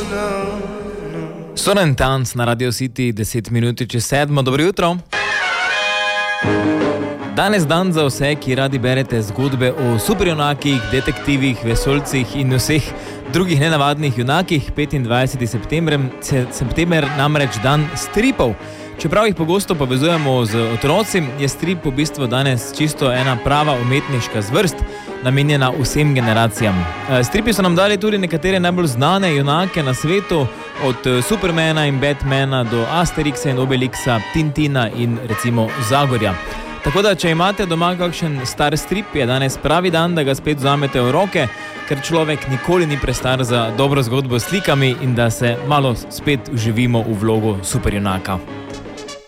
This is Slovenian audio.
Soren Tanc na Radio City, 10 minut čez 7. Dobro jutro. Danes dan za vse, ki radi berete zgodbe o superjunakih, detektivih, vesoljcih in vseh drugih nenavadnih junakih. 25. september namreč dan stripov. Čeprav jih pogosto povezujemo z otroci, je strip v bistvu danes čisto ena prava umetniška zvrst, namenjena vsem generacijam. Stripi so nam dali tudi nekatere najbolj znane junake na svetu, od Supermana in Batmana do Asterixa in Obelixa, Tintina in recimo Zagorja. Tako da, če imate doma kakšen star strip, je danes pravi dan, da ga spet vzamete v roke, ker človek nikoli ni prestar za dobro zgodbo s slikami in da se malo spet vživimo v vlogo superjunaka.